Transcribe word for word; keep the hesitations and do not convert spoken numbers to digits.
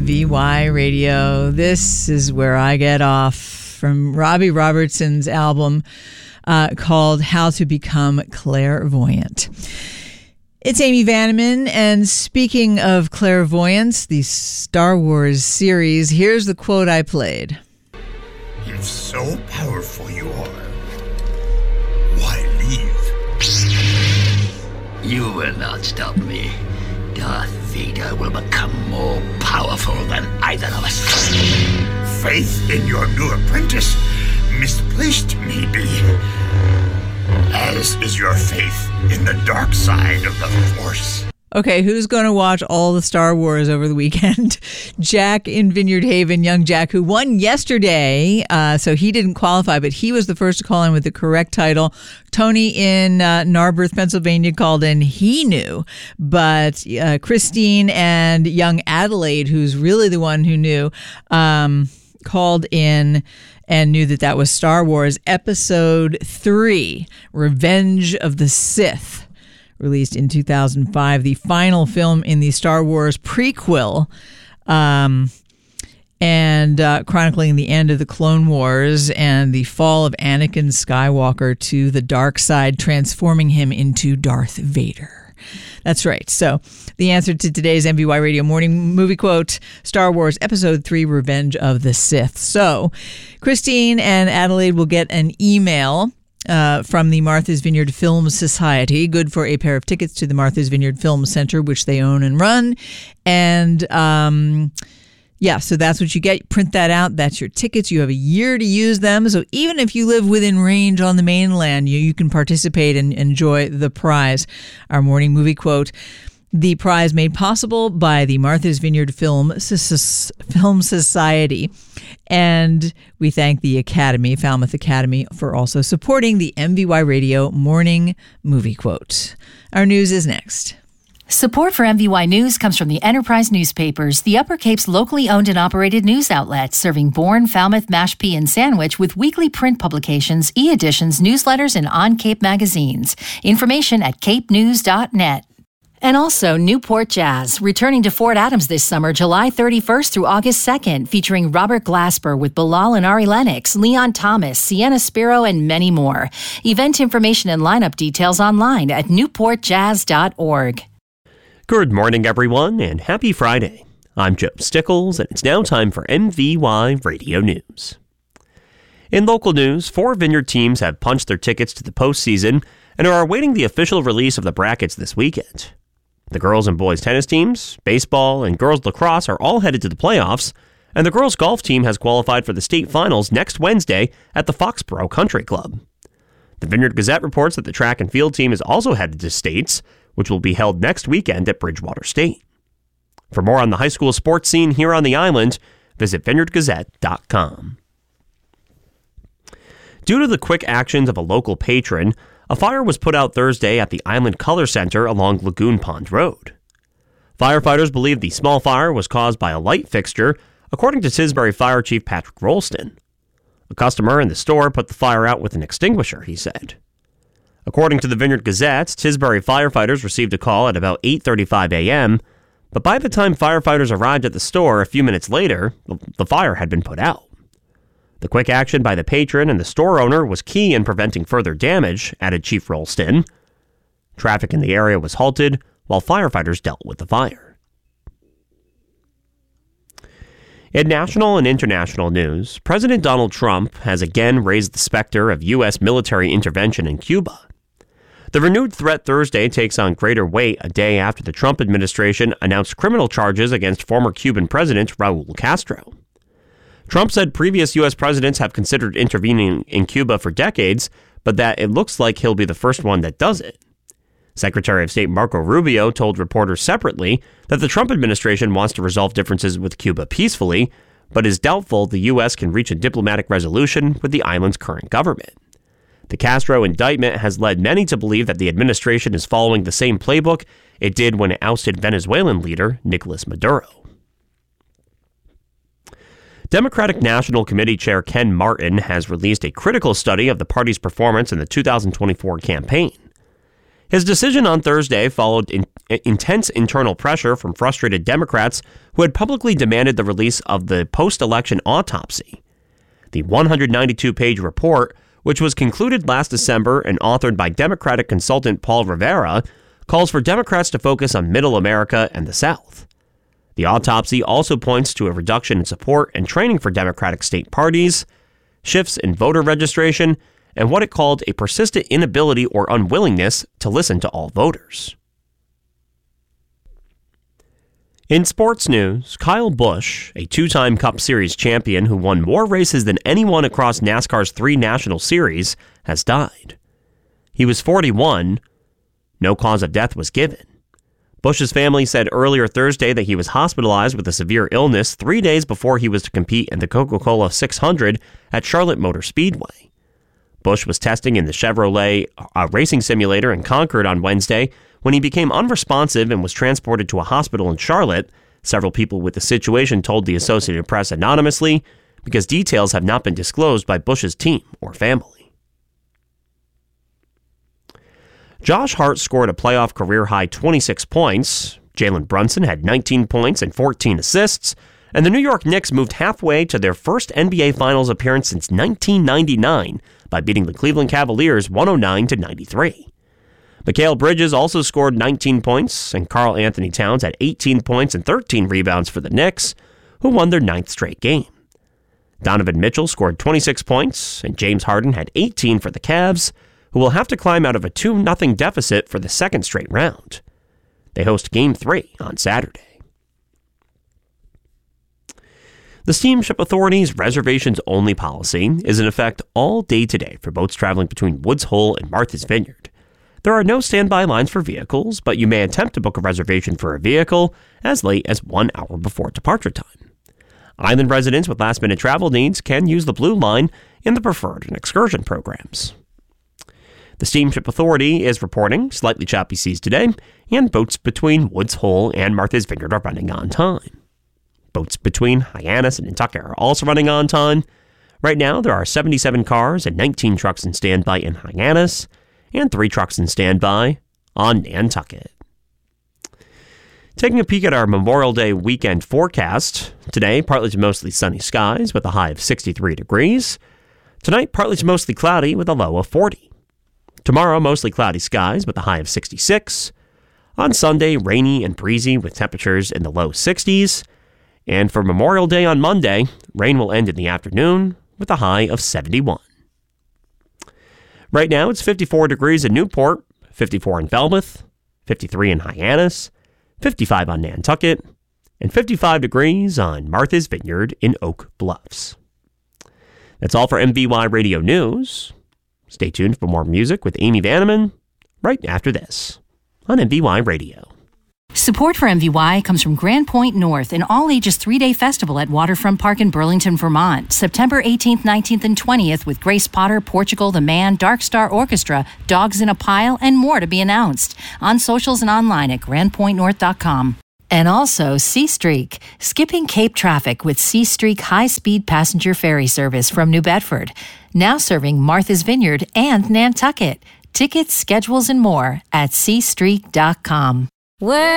M V Y Radio. This is where I get off from Robbie Robertson's album uh, called How to Become Clairvoyant. It's Amy Vanneman, and speaking of clairvoyance, the Star Wars series, here's the quote I played. If so powerful you are, why leave? You will not stop me. Darth Vader will become more powerful than either of us. Faith in your new apprentice, misplaced maybe, as is your faith in the dark side of the Force. Okay, who's going to watch all the Star Wars over the weekend? Jack in Vineyard Haven, young Jack, who won yesterday, uh, so he didn't qualify, but he was the first to call in with the correct title. Tony in uh, Narberth, Pennsylvania called in. He knew, but uh, Christine and young Adelaide, who's really the one who knew, um, called in and knew that that was Star Wars Episode three, Revenge of the Sith. Released in two thousand five, the final film in the Star Wars prequel, um, and uh, chronicling the end of the Clone Wars and the fall of Anakin Skywalker to the dark side, transforming him into Darth Vader. That's right. So the answer to today's M V Y Radio Morning Movie Quote, Star Wars Episode three, Revenge of the Sith. So Christine and Adelaide will get an email Uh, from the Martha's Vineyard Film Society, good for a pair of tickets to the Martha's Vineyard Film Center, which they own and run. And um, yeah, so that's what you get. Print that out. That's your tickets. You have a year to use them. So even if you live within range on the mainland, you, you can participate and enjoy the prize. Our morning movie quote. The prize made possible by the Martha's Vineyard Film Film Society. And we thank the Academy, Falmouth Academy, for also supporting the M V Y Radio Morning Movie Quote. Our news is next. Support for M V Y News comes from the Enterprise Newspapers, the Upper Cape's locally owned and operated news outlet, serving Bourne, Falmouth, Mashpee, and Sandwich with weekly print publications, e-editions, newsletters, and on-Cape magazines. Information at cape news dot net. And also Newport Jazz, returning to Fort Adams this summer, July thirty-first through August second, featuring Robert Glasper with Bilal and Ari Lennox, Leon Thomas, Sienna Spiro, and many more. Event information and lineup details online at newport jazz dot org. Good morning, everyone, and happy Friday. I'm Joe Stickles, and it's now time for M V Y Radio News. In local news, four Vineyard teams have punched their tickets to the postseason and are awaiting the official release of the brackets this weekend. The girls and boys tennis teams, baseball, and girls lacrosse are all headed to the playoffs, and the girls golf team has qualified for the state finals next Wednesday at the Foxborough Country Club. The Vineyard Gazette reports that the track and field team is also headed to states, which will be held next weekend at Bridgewater State. For more on the high school sports scene here on the island, visit vineyard gazette dot com. Due to the quick actions of a local patron, a fire was put out Thursday at the Island Color Center along Lagoon Pond Road. Firefighters believe the small fire was caused by a light fixture, according to Tisbury Fire Chief Patrick Rolston. A customer in the store put the fire out with an extinguisher, he said. According to the Vineyard Gazette, Tisbury firefighters received a call at about eight thirty-five a.m., but by the time firefighters arrived at the store a few minutes later, the fire had been put out. The quick action by the patron and the store owner was key in preventing further damage, added Chief Rolston. Traffic in the area was halted while firefighters dealt with the fire. In national and international news, President Donald Trump has again raised the specter of U S military intervention in Cuba. The renewed threat Thursday takes on greater weight a day after the Trump administration announced criminal charges against former Cuban President Raul Castro. Trump said previous U S presidents have considered intervening in Cuba for decades, but that it looks like he'll be the first one that does it. Secretary of State Marco Rubio told reporters separately that the Trump administration wants to resolve differences with Cuba peacefully, but is doubtful the U S can reach a diplomatic resolution with the island's current government. The Castro indictment has led many to believe that the administration is following the same playbook it did when it ousted Venezuelan leader Nicolas Maduro. Democratic National Committee Chair Ken Martin has released a critical study of the party's performance in the two thousand twenty-four campaign. His decision on Thursday followed in, intense internal pressure from frustrated Democrats who had publicly demanded the release of the post-election autopsy. The one hundred ninety-two page report, which was concluded last December and authored by Democratic consultant Paul Rivera, calls for Democrats to focus on Middle America and the South. The autopsy also points to a reduction in support and training for Democratic state parties, shifts in voter registration, and what it called a persistent inability or unwillingness to listen to all voters. In sports news, Kyle Busch, a two-time Cup Series champion who won more races than anyone across NASCAR's three national series, has died. He was forty-one. No cause of death was given. Busch's family said earlier Thursday that he was hospitalized with a severe illness three days before he was to compete in the Coca-Cola six hundred at Charlotte Motor Speedway. Busch was testing in the Chevrolet uh, racing simulator in Concord on Wednesday when he became unresponsive and was transported to a hospital in Charlotte. Several people with the situation told the Associated Press anonymously because details have not been disclosed by Busch's team or family. Josh Hart scored a playoff career-high twenty-six points. Jalen Brunson had nineteen points and fourteen assists. And the New York Knicks moved halfway to their first N B A Finals appearance since nineteen ninety-nine by beating the Cleveland Cavaliers one oh nine to ninety-three. Mikal Bridges also scored nineteen points, and Karl Anthony Towns had eighteen points and thirteen rebounds for the Knicks, who won their ninth straight game. Donovan Mitchell scored twenty-six points, and James Harden had eighteen for the Cavs, who will have to climb out of a two nothing deficit for the second straight round. They host Game three on Saturday. The Steamship Authority's reservations-only policy is in effect all day today for boats traveling between Woods Hole and Martha's Vineyard. There are no standby lines for vehicles, but you may attempt to book a reservation for a vehicle as late as one hour before departure time. Island residents with last-minute travel needs can use the Blue Line in the preferred and excursion programs. The Steamship Authority is reporting slightly choppy seas today, and boats between Woods Hole and Martha's Vineyard are running on time. Boats between Hyannis and Nantucket are also running on time. Right now, there are seventy-seven cars and nineteen trucks in standby in Hyannis, and three trucks in standby on Nantucket. Taking a peek at our Memorial Day weekend forecast. Today, partly to mostly sunny skies with a high of sixty-three degrees. Tonight, partly to mostly cloudy with a low of forty. Tomorrow, mostly cloudy skies with a high of sixty-six. On Sunday, rainy and breezy with temperatures in the low sixties. And for Memorial Day on Monday, rain will end in the afternoon with a high of seventy-one. Right now, it's fifty-four degrees in Newport, fifty-four in Falmouth, fifty-three in Hyannis, fifty-five on Nantucket, and fifty-five degrees on Martha's Vineyard in Oak Bluffs. That's all for M V Y Radio News. Stay tuned for more music with Amy Vanneman right after this on M V Y Radio. Support for M V Y comes from Grand Point North, an all-ages three-day festival at Waterfront Park in Burlington, Vermont, September eighteenth, nineteenth, and twentieth with Grace Potter, Portugal the Man, Dark Star Orchestra, Dogs in a Pile, and more to be announced. On socials and online at grand point north dot com. And also Seastreak, skipping Cape traffic with Seastreak high-speed passenger ferry service from New Bedford. Now serving Martha's Vineyard and Nantucket. Tickets, schedules, and more at seastreak dot com. Where